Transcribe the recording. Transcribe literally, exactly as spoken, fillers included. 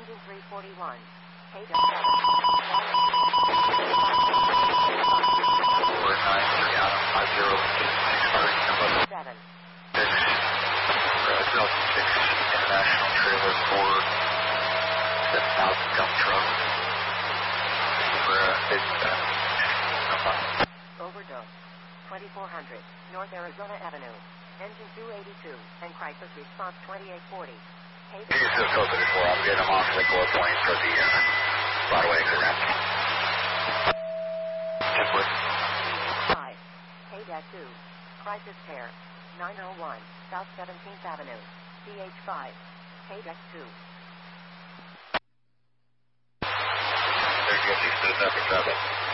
Engine three forty-one. K W seven. four nine three out of five zero six, seven. Delta six, International Trailer for seven thousand dump truck. For, uh, it's, uh, Overdose. twenty-four hundred, North Arizona Avenue. Engine two eighty-two, and crisis response twenty-eight forty. Hey, this is Cisco thirty-four. I'm getting them off the core points for the uh, Broadway exit ramp. ten foot. five. K two. Crisis pair. nine oh one, South seventeenth Avenue. C H five. K two. There you go. Six to the traffic traffic.